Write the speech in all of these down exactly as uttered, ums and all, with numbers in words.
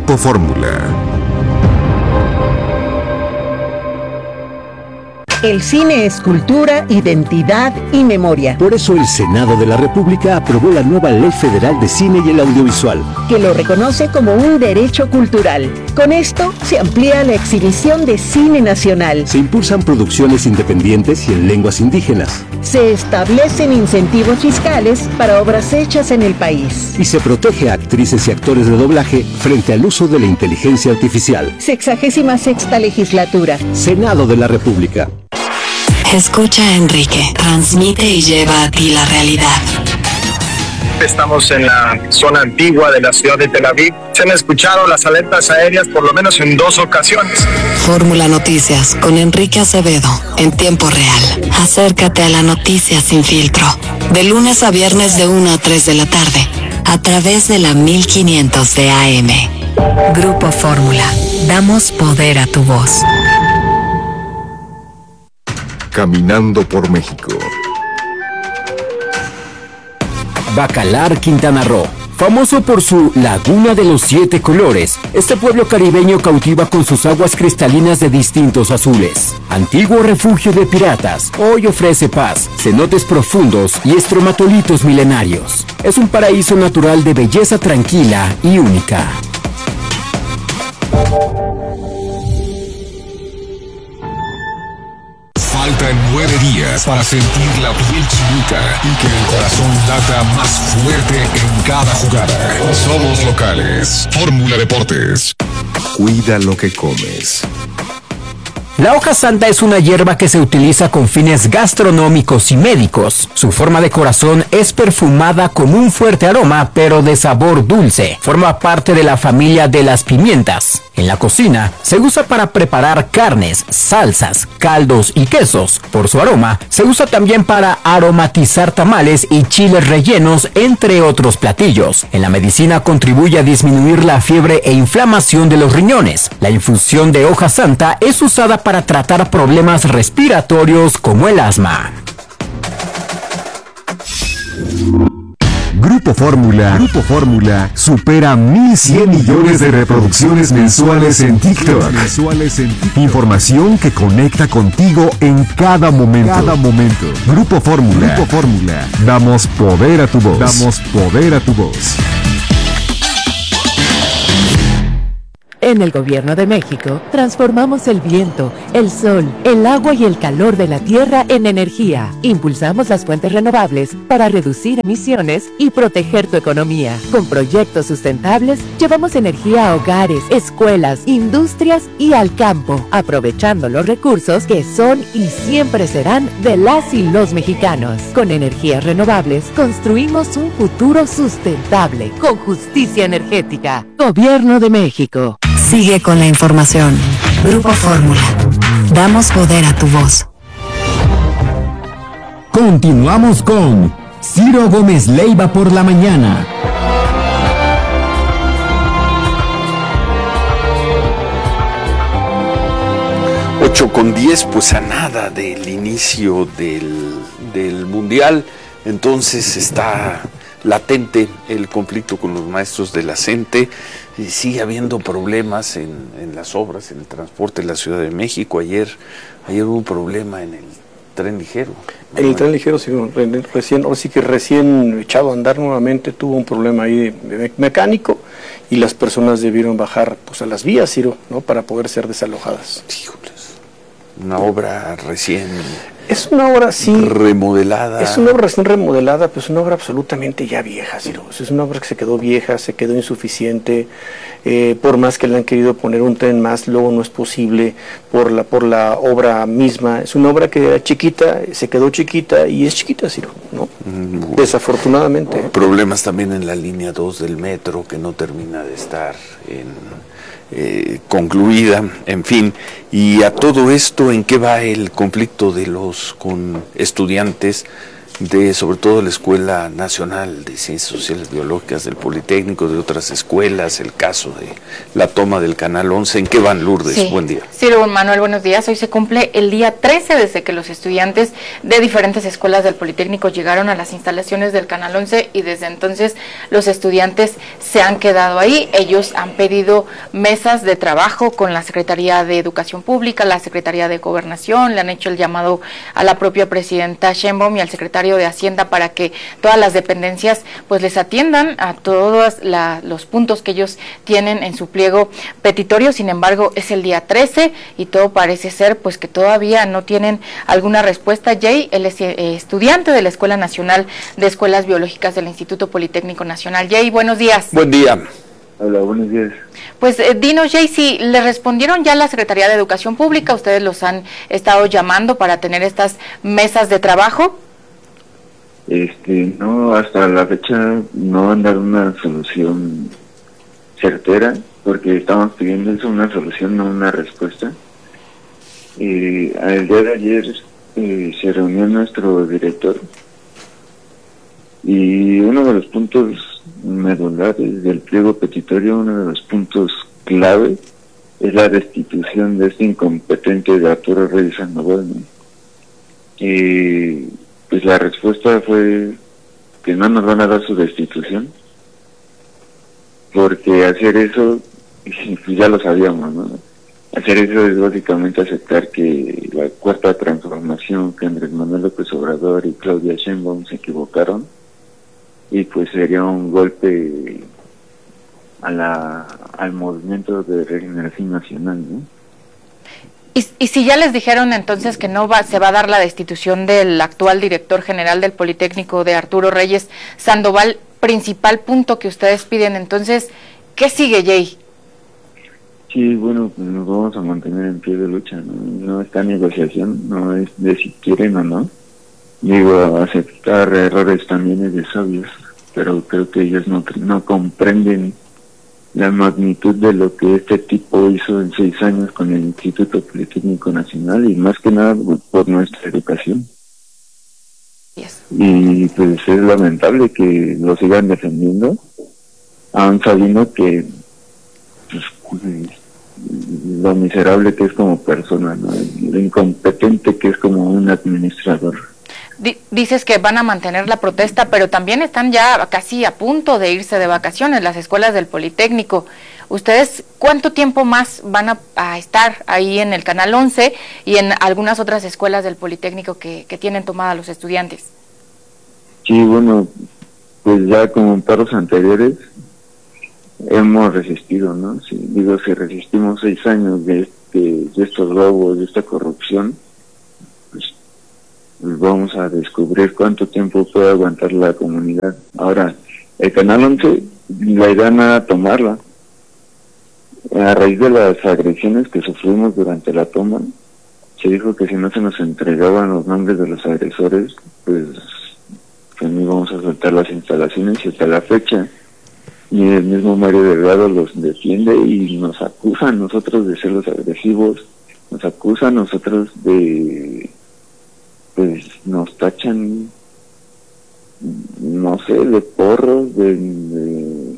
Grupo Fórmula. El cine es cultura, identidad y memoria. Por eso el Senado de la República aprobó la nueva Ley Federal de Cine y el Audiovisual, que lo reconoce como un derecho cultural. Con esto se amplía la exhibición de cine nacional. Se impulsan producciones independientes y en lenguas indígenas. Se establecen incentivos fiscales para obras hechas en el país. Y se protege a actrices y actores de doblaje frente al uso de la inteligencia artificial. Sexagésima sexta legislatura. Senado de la República. Escucha a Enrique, transmite y lleva a ti la realidad. Estamos en la zona antigua de la ciudad de Tel Aviv. Se han escuchado las alertas aéreas por lo menos en dos ocasiones. Fórmula Noticias con Enrique Acevedo, en tiempo real. Acércate a la noticia sin filtro. De lunes a viernes de una a tres de la tarde, a través de la mil quinientos de A M. Grupo Fórmula. Damos poder a tu voz. Caminando por México. Bacalar, Quintana Roo. Famoso por su Laguna de los Siete Colores, este pueblo caribeño cautiva con sus aguas cristalinas de distintos azules. Antiguo refugio de piratas, hoy ofrece paz, cenotes profundos y estromatolitos milenarios. Es un paraíso natural de belleza tranquila y única. Faltan nueve días para sentir la piel chinita y que el corazón lata más fuerte en cada jugada. Somos locales. Fórmula Deportes. Cuida lo que comes. La hoja santa es una hierba que se utiliza con fines gastronómicos y médicos. Su forma de corazón es perfumada con un fuerte aroma, pero de sabor dulce. Forma parte de la familia de las pimientas. En la cocina se usa para preparar carnes, salsas, caldos y quesos. Por su aroma, se usa también para aromatizar tamales y chiles rellenos, entre otros platillos. En la medicina contribuye a disminuir la fiebre e inflamación de los riñones. La infusión de hoja santa es usada para tratar problemas respiratorios como el asma. Grupo Fórmula. Grupo Fórmula supera mil cien millones de reproducciones mensuales en TikTok. Mensuales en TikTok. Información que conecta contigo en cada momento. Cada momento. Grupo Fórmula. Grupo Fórmula. Damos poder a tu voz. Damos poder a tu voz. En el Gobierno de México, transformamos el viento, el sol, el agua y el calor de la tierra en energía. Impulsamos las fuentes renovables para reducir emisiones y proteger tu economía. Con proyectos sustentables, llevamos energía a hogares, escuelas, industrias y al campo, aprovechando los recursos que son y siempre serán de las y los mexicanos. Con energías renovables, construimos un futuro sustentable, con justicia energética. Gobierno de México. Sigue con la información. Grupo Fórmula. Damos poder a tu voz. Continuamos con Ciro Gómez Leiva por la mañana. ocho con diez, pues a nada del inicio del, del Mundial, entonces está latente el conflicto con los maestros de la CENTE, y sigue habiendo problemas en, en las obras, en el transporte en la Ciudad de México. Ayer, ayer hubo un problema en el tren ligero. En el tren ligero, sí, recién, ahora sí que recién echado a andar nuevamente, tuvo un problema ahí de mecánico y las personas debieron bajar pues a las vías, Ciro, ¿no? Para poder ser desalojadas. Híjoles, una obra recién... Es una obra, sí, remodelada. Es una obra recién remodelada, pero es una obra absolutamente ya vieja, Ciro. Es una obra que se quedó vieja, se quedó insuficiente. Eh, por más que le han querido poner un tren más, luego no es posible por la por la obra misma. Es una obra que era chiquita, se quedó chiquita y es chiquita, Ciro, ¿no? Mm, Desafortunadamente. Problemas también en la línea dos del metro, que no termina de estar en... Eh, concluida, en fin. Y a todo esto, ¿en qué va el conflicto de los con estudiantes de sobre todo la Escuela Nacional de Ciencias Sociales Biológicas del Politécnico, de otras escuelas, el caso de la toma del Canal once. ¿En qué van, Lourdes? Sí. Buen día. Sí, Manuel, buenos días. Hoy se cumple el día trece desde que los estudiantes de diferentes escuelas del Politécnico llegaron a las instalaciones del Canal once y desde entonces los estudiantes se han quedado ahí. Ellos han pedido mesas de trabajo con la Secretaría de Educación Pública, la Secretaría de Gobernación, le han hecho el llamado a la propia presidenta Sheinbaum y al secretario de Hacienda para que todas las dependencias pues les atiendan a todos la, los puntos que ellos tienen en su pliego petitorio. Sin embargo, es el día trece y todo parece ser pues que todavía no tienen alguna respuesta. Jay, él es eh, estudiante de la Escuela Nacional de Escuelas Biológicas del Instituto Politécnico Nacional. Jay, buenos días. Buen día. Hola, buenos días. Pues eh, dinos, Jay, si le respondieron ya a la Secretaría de Educación Pública, ustedes los han estado llamando para tener estas mesas de trabajo. Este, no, hasta la fecha no han dado una solución certera, porque estamos pidiendo eso, una solución, no una respuesta. Eh, el día de ayer eh, se reunió nuestro director y uno de los puntos medulares del pliego petitorio, uno de los puntos clave, es la destitución de este incompetente de Arturo Reyes Sandoval, ¿no? Y pues la respuesta fue que no nos van a dar su destitución, porque hacer eso, pues ya lo sabíamos, ¿no? Hacer eso es básicamente aceptar que la cuarta transformación, que Andrés Manuel López Obrador y Claudia Sheinbaum se equivocaron, y pues sería un golpe a la al movimiento de regeneración nacional, ¿no? Y, y si ya les dijeron entonces que no va, se va a dar la destitución del actual director general del Politécnico, de Arturo Reyes Sandoval, principal punto que ustedes piden, entonces, ¿qué sigue, Jay? Sí, bueno, pues nos vamos a mantener en pie de lucha, ¿no? No está negociación, no es de si quieren o no. Digo, aceptar errores también es de sabios, pero creo que ellos no, no comprenden la magnitud de lo que este tipo hizo en seis años con el Instituto Politécnico Nacional y más que nada por nuestra educación. Yes. Y pues es lamentable que lo sigan defendiendo, aun sabiendo que pues, lo miserable que es como persona, ¿no? Lo incompetente que es como un administrador. Dices que van a mantener la protesta, pero también están ya casi a punto de irse de vacaciones las escuelas del Politécnico. ¿Ustedes cuánto tiempo más van a, a estar ahí en el Canal once y en algunas otras escuelas del Politécnico que, que tienen tomada los estudiantes? Sí, bueno, pues ya como en paros anteriores hemos resistido, ¿no? Sí, digo, si resistimos seis años de, este, de estos robos, de esta corrupción, pues pues vamos a descubrir cuánto tiempo puede aguantar la comunidad. Ahora, el Canal once, la idea no era tomarla. A raíz de las agresiones que sufrimos durante la toma, se dijo que si no se nos entregaban los nombres de los agresores, pues, pues no íbamos a soltar las instalaciones, y hasta la fecha, y el mismo Mario Delgado los defiende y nos acusa a nosotros de ser los agresivos, nos acusa a nosotros de... pues nos tachan, no sé, de porros, de, de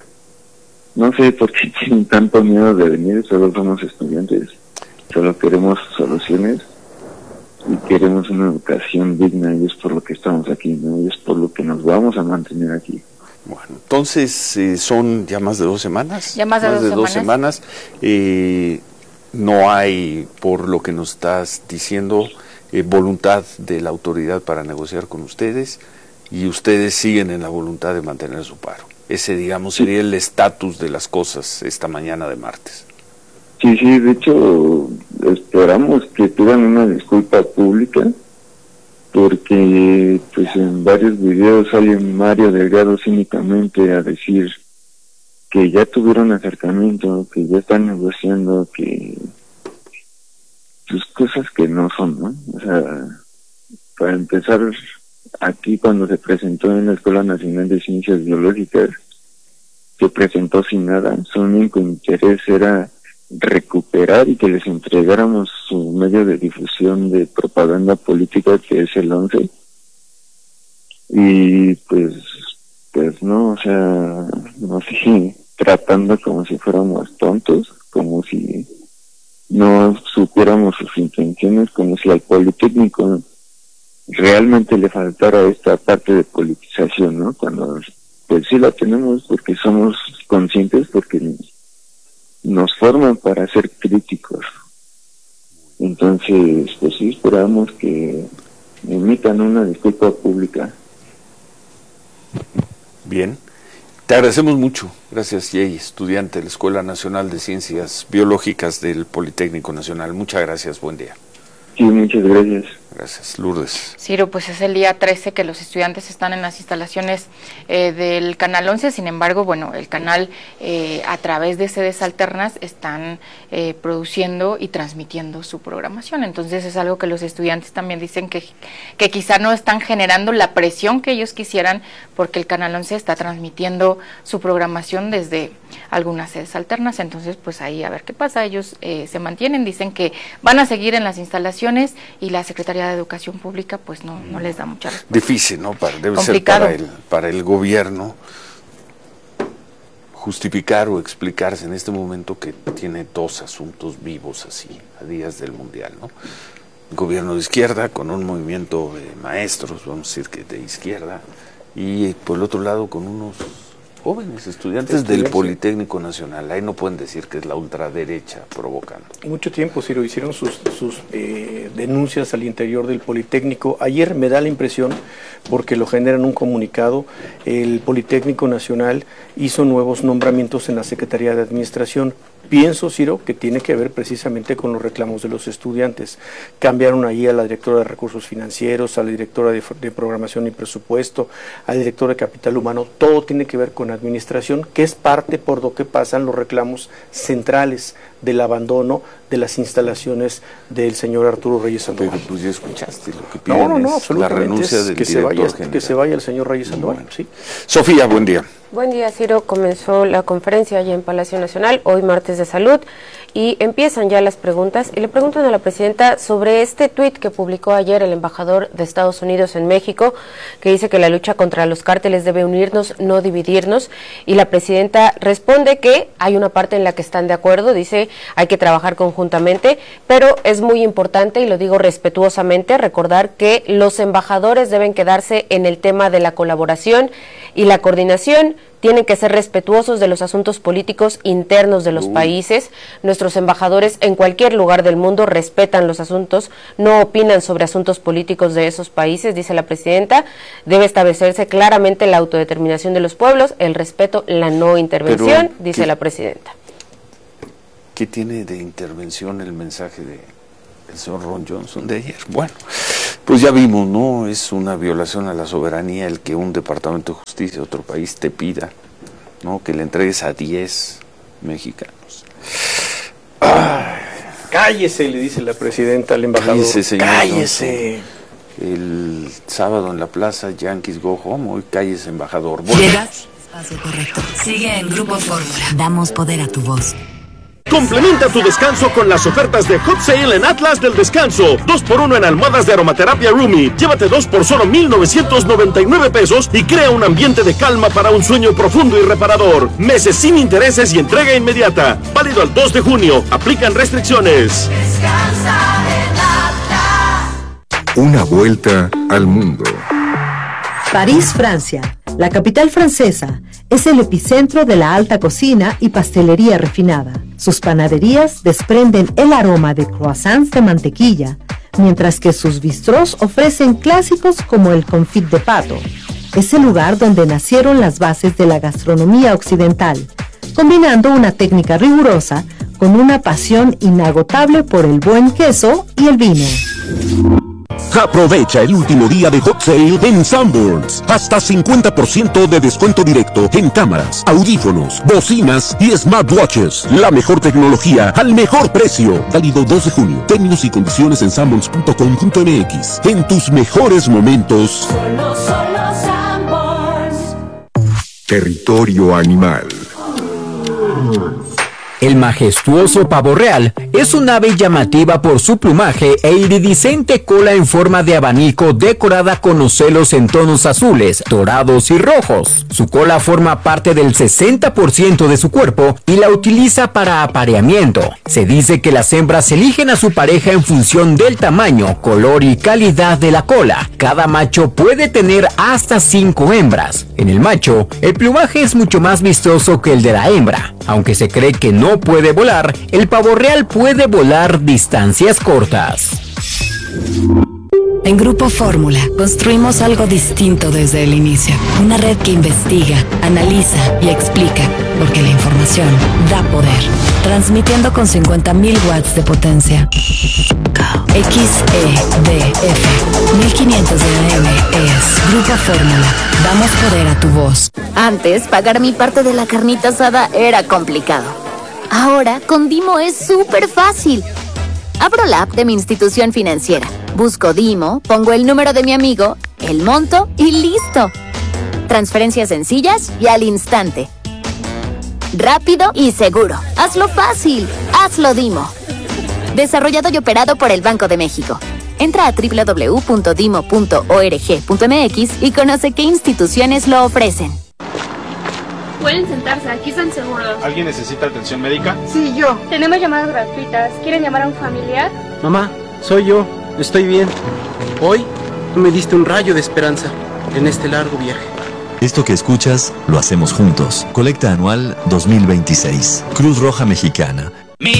no sé por qué tienen tanto miedo de venir. Solo somos estudiantes, solo queremos soluciones y queremos una educación digna, y es por lo que estamos aquí, ¿no? Y es por lo que nos vamos a mantener aquí. Bueno, entonces eh, son ya más de dos semanas. Ya más de, más dos, de dos semanas. semanas. Eh, no hay, por lo que nos estás diciendo, Eh, voluntad de la autoridad para negociar con ustedes, y ustedes siguen en la voluntad de mantener su paro. Ese, digamos, sería el estatus de las cosas esta mañana de martes. Sí, sí, de hecho esperamos que pidan una disculpa pública, porque pues en varios videos sale Mario Delgado cínicamente a decir que ya tuvieron acercamiento, que ya están negociando, que pues cosas que no son, ¿no? O sea, para empezar, aquí cuando se presentó en la Escuela Nacional de Ciencias Biológicas, se presentó sin nada. Su único interés era recuperar y que les entregáramos su medio de difusión de propaganda política, que es el once, y pues, pues no, o sea, no sé, tratando como si fuéramos tontos, como si no supiéramos sus intenciones, como si al Politécnico realmente le faltara esta parte de politización, ¿no? Cuando pues sí la tenemos porque somos conscientes, porque nos forman para ser críticos. Entonces, pues sí esperamos que emitan una disculpa pública. Bien, te agradecemos mucho. Gracias, Jay, estudiante de la Escuela Nacional de Ciencias Biológicas del Politécnico Nacional. Muchas gracias, buen día. Sí, muchas gracias. Gracias, Lourdes. Ciro, pues es el día trece que los estudiantes están en las instalaciones eh, del Canal once, sin embargo, bueno, el canal eh, a través de sedes alternas están eh, produciendo y transmitiendo su programación, entonces es algo que los estudiantes también dicen que, que quizá no están generando la presión que ellos quisieran, porque el Canal once está transmitiendo su programación desde algunas sedes alternas, entonces pues ahí a ver qué pasa. Ellos eh, se mantienen, dicen que van a seguir en las instalaciones y la Secretaría de Educación Pública pues no, no les da mucha respuesta. Difícil, ¿no? Para, debe Complicado. ser para el, para el gobierno justificar o explicarse en este momento que tiene dos asuntos vivos así, a días del Mundial, ¿no? Gobierno de izquierda con un movimiento de maestros, vamos a decir que de izquierda, y por el otro lado con unos jóvenes estudiantes del Politécnico Nacional. Ahí no pueden decir que es la ultraderecha provocando. Mucho tiempo, Ciro, hicieron sus, sus eh, denuncias al interior del Politécnico. Ayer me da la impresión, porque lo generan un comunicado, el Politécnico Nacional hizo nuevos nombramientos en la Secretaría de Administración. Pienso, Ciro, que tiene que ver precisamente con los reclamos de los estudiantes. Cambiaron ahí a la directora de Recursos Financieros, a la directora de, de Programación y Presupuesto, al director de Capital Humano. Todo tiene que ver con administración, que es parte por lo que pasan los reclamos centrales del abandono de las instalaciones del señor Arturo Reyes Sandoval. Pero pues ya escuchaste lo que piden. No, no, no, es la renuncia es del que se director vaya, general. que se vaya el señor Reyes Sandoval, bueno. Sí. Sofía, buen día. Buen día, Ciro. Comenzó la conferencia allá en Palacio Nacional, hoy martes de salud, y empiezan ya las preguntas. Y le preguntan a la presidenta sobre este tuit que publicó ayer el embajador de Estados Unidos en México, que dice que la lucha contra los cárteles debe unirnos, no dividirnos. Y la presidenta responde que hay una parte en la que están de acuerdo, dice hay que trabajar conjuntamente, pero es muy importante, y lo digo respetuosamente, recordar que los embajadores deben quedarse en el tema de la colaboración y la coordinación. Tienen que ser respetuosos de los asuntos políticos internos de los uh. países. Nuestros embajadores en cualquier lugar del mundo respetan los asuntos, no opinan sobre asuntos políticos de esos países, dice la presidenta. Debe establecerse claramente la autodeterminación de los pueblos, el respeto, la no intervención, Pero, dice ¿qué, la presidenta. ¿Qué tiene de intervención el mensaje de el señor Ron Johnson de ayer? Bueno, pues ya vimos, ¿no? Es una violación a la soberanía el que un departamento de justicia de otro país te pida, ¿no? Que le entregues a diez mexicanos. Ay, cállese, le dice la presidenta al embajador. Cállese, señor. Cállese. El sábado en la plaza Yankees Go Home, hoy cállese, embajador. Llegas. Espacio correcto. Sigue en Grupo Fórmula. Damos poder a tu voz. Complementa tu descanso con las ofertas de Hot Sale en Atlas del Descanso. dos por uno en almohadas de aromaterapia Rumi. Llévate dos por solo mil novecientos noventa y nueve pesos y crea un ambiente de calma para un sueño profundo y reparador. Meses sin intereses y entrega inmediata. Válido al dos de junio. Aplican restricciones. Descansa en Atlas. Una vuelta al mundo. París, Francia. La capital francesa es el epicentro de la alta cocina y pastelería refinada. Sus panaderías desprenden el aroma de croissants de mantequilla, mientras que sus bistrós ofrecen clásicos como el confit de pato. Es el lugar donde nacieron las bases de la gastronomía occidental, combinando una técnica rigurosa con una pasión inagotable por el buen queso y el vino. Aprovecha el último día de Hot Sale en Sanborns. Hasta cincuenta por ciento de descuento directo en cámaras, audífonos, bocinas y smartwatches. La mejor tecnología al mejor precio. Válido dos de junio. Términos y condiciones en sanborns punto com punto m x. En tus mejores momentos. Solo, solo Sanborns. Territorio animal. El majestuoso pavo real es un ave llamativa por su plumaje e iridiscente cola en forma de abanico decorada con ocelos en tonos azules, dorados y rojos. Su cola forma parte del sesenta por ciento de su cuerpo y la utiliza para apareamiento. Se dice que las hembras eligen a su pareja en función del tamaño, color y calidad de la cola. Cada macho puede tener hasta cinco hembras. En el macho, el plumaje es mucho más vistoso que el de la hembra. Aunque se cree que no puede volar, el pavo real puede volar distancias cortas. En Grupo Fórmula construimos algo distinto desde el inicio. Una red que investiga, analiza y explica, porque la información da poder. Transmitiendo con cincuenta mil watts de potencia. X E D F mil quinientos de A M es Grupo Fórmula. Damos poder a tu voz. Antes, pagar mi parte de la carnita asada era complicado. Ahora, con Dimo es súper fácil. Abro la app de mi institución financiera. Busco Dimo, pongo el número de mi amigo, el monto y listo. Transferencias sencillas y al instante. Rápido y seguro. Hazlo fácil. Hazlo Dimo. Desarrollado y operado por el Banco de México. Entra a doble u doble u doble u punto dimo punto org punto m x y conoce qué instituciones lo ofrecen. Pueden sentarse, aquí están seguros. ¿Alguien necesita atención médica? Sí, yo. Tenemos llamadas gratuitas. ¿Quieren llamar a un familiar? Mamá, soy yo. Estoy bien. Hoy tú me diste un rayo de esperanza en este largo viaje. Esto que escuchas, lo hacemos juntos. Colecta anual dos mil veintiséis. Cruz Roja Mexicana.